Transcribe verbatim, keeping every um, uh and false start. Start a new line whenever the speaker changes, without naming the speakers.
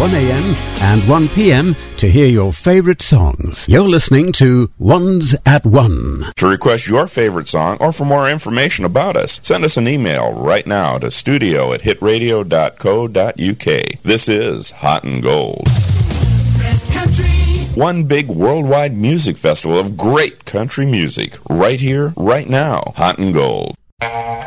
one a.m. and one p.m. to hear your favorite songs. You're listening to Ones at One.
To request your favorite song or for more information about us, send us an email right now to studio at hit radio dot co dot uk. This is Hot and Gold. One big worldwide music festival of great country music right here, right now. Hot and Gold.